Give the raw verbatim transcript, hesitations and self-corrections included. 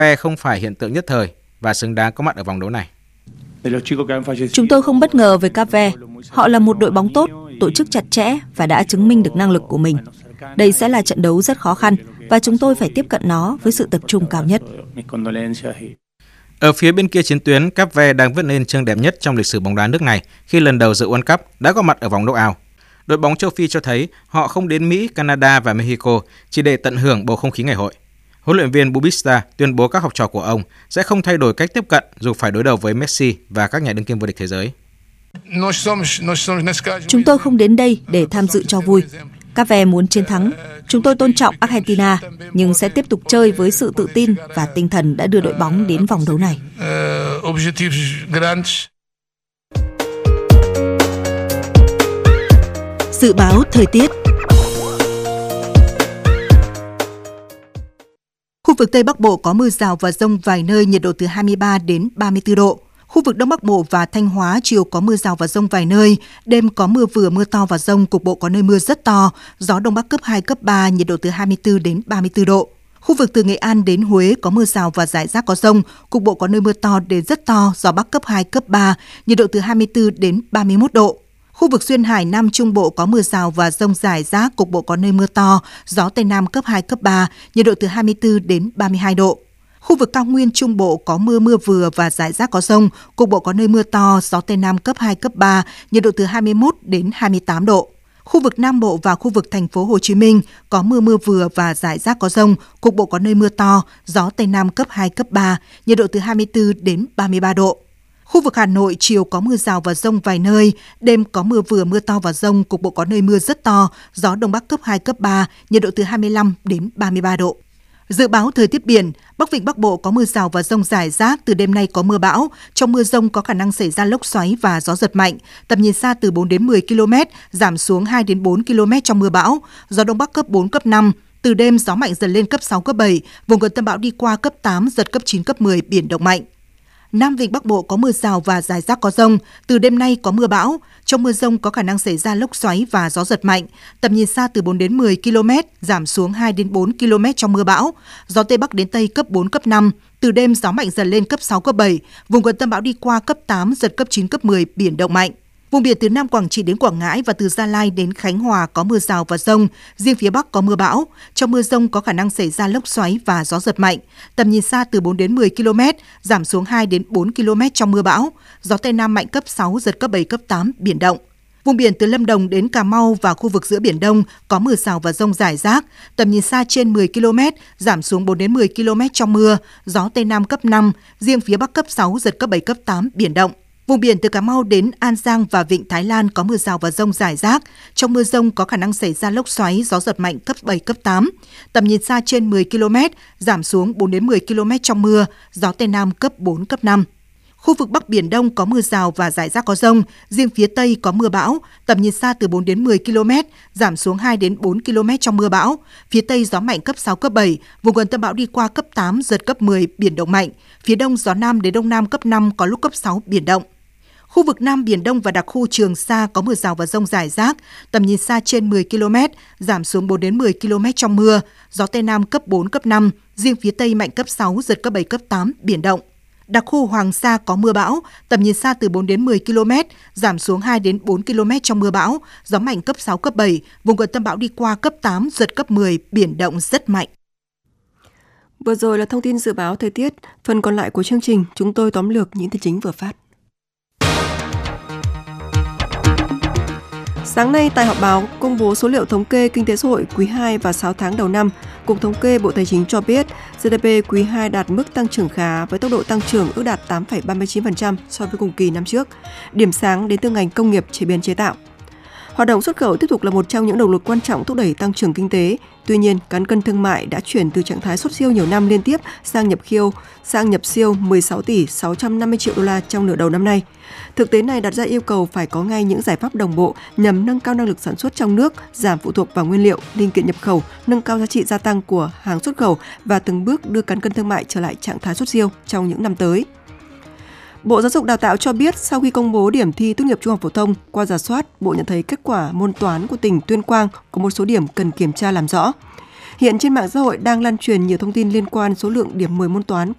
Cape không phải hiện tượng nhất thời và xứng đáng có mặt ở vòng đấu này. Chúng tôi không bất ngờ về Cape. Họ là một đội bóng tốt, tổ chức chặt chẽ và đã chứng minh được năng lực của mình. Đây sẽ là trận đấu rất khó khăn và chúng tôi phải tiếp cận nó với sự tập trung cao nhất. Ở phía bên kia chiến tuyến, Cape đang vươn lên chương đẹp nhất trong lịch sử bóng đá nước này khi lần đầu dự World Cup đã có mặt ở vòng knock-out. Đội bóng châu Phi cho thấy họ không đến Mỹ, Canada và Mexico chỉ để tận hưởng bầu không khí ngày hội. Huấn luyện viên Bubista tuyên bố các học trò của ông sẽ không thay đổi cách tiếp cận dù phải đối đầu với Messi và các nhà đương kim vô địch thế giới. Chúng tôi không đến đây để tham dự cho vui. Cape muốn chiến thắng. Chúng tôi tôn trọng Argentina, nhưng sẽ tiếp tục chơi với sự tự tin và tinh thần đã đưa đội bóng đến vòng đấu này. Dự báo thời tiết. Khu vực Tây Bắc Bộ có mưa rào và dông vài nơi, nhiệt độ từ hai mươi ba đến ba mươi tư độ. Khu vực Đông Bắc Bộ và Thanh Hóa chiều có mưa rào và dông vài nơi, đêm có mưa vừa mưa to và dông, cục bộ có nơi mưa rất to, gió Đông Bắc cấp hai, cấp ba, nhiệt độ từ hai mươi tư đến ba mươi tư độ. Khu vực từ Nghệ An đến Huế có mưa rào và rải rác có dông, cục bộ có nơi mưa to đến rất to, gió Bắc cấp hai, cấp ba, nhiệt độ từ hai mươi tư đến ba mươi mốt độ. Khu vực Duyên Hải Nam Trung Bộ có mưa rào và dông rải rác, cục bộ có nơi mưa to, gió Tây Nam cấp hai, cấp ba, nhiệt độ từ hai mươi tư đến ba mươi hai độ. Khu vực Cao Nguyên Trung Bộ có mưa mưa vừa và rải rác có dông, cục bộ có nơi mưa to, gió Tây Nam cấp hai, cấp ba, nhiệt độ từ hai mươi mốt đến hai mươi tám độ. Khu vực Nam Bộ và khu vực thành phố Hồ Chí Minh có mưa mưa vừa và rải rác có dông, cục bộ có nơi mưa to, gió Tây Nam cấp hai, cấp ba, nhiệt độ từ hai mươi tư đến ba mươi ba độ. Khu vực Hà Nội chiều có mưa rào và dông vài nơi, đêm có mưa vừa mưa to và dông, cục bộ có nơi mưa rất to, gió Đông Bắc cấp hai, cấp ba, nhiệt độ từ hai mươi lăm đến ba mươi ba độ. Dự báo thời tiết biển, Bắc Vịnh Bắc Bộ có mưa rào và dông rải rác, từ đêm nay có mưa bão. Trong mưa dông có khả năng xảy ra lốc xoáy và gió giật mạnh, tầm nhìn xa từ bốn đến mười ki lô mét, giảm xuống hai đến bốn ki lô mét trong mưa bão. Gió Đông Bắc cấp bốn, cấp năm. Từ đêm gió mạnh dần lên cấp sáu, cấp bảy, vùng gần tâm bão đi qua cấp tám, giật cấp chín, cấp mười, biển động mạnh. Nam Vịnh Bắc Bộ có mưa rào và rải rác có dông, từ đêm nay có mưa bão. Trong mưa dông có khả năng xảy ra lốc xoáy và gió giật mạnh, tầm nhìn xa từ bốn đến mười ki lô mét, giảm xuống hai đến bốn ki lô mét trong mưa bão. Gió Tây Bắc đến Tây cấp bốn, cấp năm, từ đêm gió mạnh dần lên cấp sáu, cấp bảy, vùng gần tâm bão đi qua cấp tám, giật cấp chín, cấp mười, biển động mạnh. Vùng biển từ Nam Quảng Trị đến Quảng Ngãi và từ Gia Lai đến Khánh Hòa có mưa rào và dông, riêng phía Bắc có mưa bão. Trong mưa dông có khả năng xảy ra lốc xoáy và gió giật mạnh, tầm nhìn xa từ bốn đến mười ki lô mét, giảm xuống hai đến bốn ki lô mét trong mưa bão. Gió Tây Nam mạnh cấp sáu, giật cấp bảy, cấp tám, biển động. Vùng biển từ Lâm Đồng đến Cà Mau và khu vực giữa Biển Đông có mưa rào và dông rải rác, tầm nhìn xa trên mười ki lô mét, giảm xuống bốn đến mười ki lô mét trong mưa, gió Tây Nam cấp năm, riêng phía Bắc cấp sáu, giật cấp bảy, cấp tám, biển động. Vùng biển từ Cà Mau đến An Giang và Vịnh Thái Lan có mưa rào và dông rải rác. Trong mưa dông có khả năng xảy ra lốc xoáy, gió giật mạnh cấp bảy, cấp tám. Tầm nhìn xa trên mười ki lô mét, giảm xuống bốn đến mười ki lô mét trong mưa, gió Tây Nam cấp bốn, cấp năm. Khu vực Bắc Biển Đông có mưa rào và rải rác có dông, riêng phía Tây có mưa bão, tầm nhìn xa từ bốn đến mười ki lô mét, giảm xuống hai đến bốn ki lô mét trong mưa bão. Phía Tây gió mạnh cấp sáu, cấp bảy, vùng gần tâm bão đi qua cấp tám, giật cấp mười, biển động mạnh. Phía Đông gió Nam đến Đông Nam cấp năm, có lúc cấp sáu, biển động. Khu vực Nam Biển Đông và đặc khu Trường Sa có mưa rào và dông rải rác, tầm nhìn xa trên mười ki lô mét, giảm xuống bốn đến mười ki lô mét trong mưa, gió Tây Nam cấp bốn, cấp năm, riêng phía Tây mạnh cấp sáu, giật cấp bảy, cấp tám, biển động. Đặc khu Hoàng Sa có mưa bão, tầm nhìn xa từ bốn đến mười ki lô mét, giảm xuống hai đến bốn ki lô mét trong mưa bão, gió mạnh cấp sáu, cấp bảy, vùng gần tâm bão đi qua cấp tám, giật cấp mười, biển động rất mạnh. Vừa rồi là thông tin dự báo thời tiết, phần còn lại của chương trình chúng tôi tóm lược những tin chính vừa phát. Sáng nay, tại họp báo công bố số liệu thống kê kinh tế xã hội quý hai và sáu tháng đầu năm, Cục Thống kê Bộ Tài chính cho biết giê đê pê quý hai đạt mức tăng trưởng khá với tốc độ tăng trưởng ước đạt tám phẩy ba mươi chín phần trăm so với cùng kỳ năm trước. Điểm sáng đến từ ngành công nghiệp chế biến chế tạo. Hoạt động xuất khẩu tiếp tục là một trong những động lực quan trọng thúc đẩy tăng trưởng kinh tế. Tuy nhiên, cán cân thương mại đã chuyển từ trạng thái xuất siêu nhiều năm liên tiếp sang nhập khiêu, sang nhập siêu mười sáu tỷ sáu trăm năm mươi triệu đô la trong nửa đầu năm nay. Thực tế này đặt ra yêu cầu phải có ngay những giải pháp đồng bộ nhằm nâng cao năng lực sản xuất trong nước, giảm phụ thuộc vào nguyên liệu, linh kiện nhập khẩu, nâng cao giá trị gia tăng của hàng xuất khẩu và từng bước đưa cán cân thương mại trở lại trạng thái xuất siêu trong những năm tới. Bộ Giáo dục Đào tạo cho biết sau khi công bố điểm thi tốt nghiệp trung học phổ thông, qua rà soát, Bộ nhận thấy kết quả môn toán của tỉnh Tuyên Quang có một số điểm cần kiểm tra làm rõ. Hiện trên mạng xã hội đang lan truyền nhiều thông tin liên quan số lượng điểm mười môn toán của